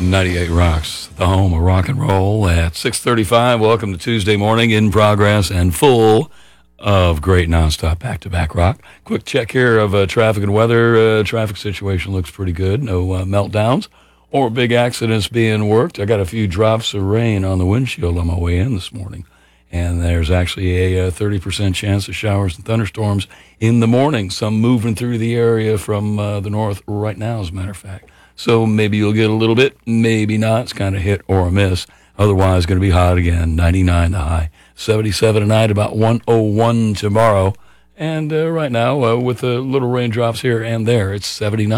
98 Rocks, the home of rock and roll at 6:35. Welcome to Tuesday morning, in progress and full of great nonstop back-to-back rock. Quick check here of traffic and weather. Traffic situation looks pretty good. No meltdowns or big accidents being worked. I got a few drops of rain on the windshield on my way in this morning. And there's actually a 30% chance of showers and thunderstorms in the morning. Some moving through the area from the north right now, as a matter of fact. So maybe you'll get a little bit, maybe not. It's kind of hit or a miss. Otherwise, going to be hot again. 99 the high. 77 tonight, about 101 tomorrow. And right now, with the little raindrops here and there, it's 79.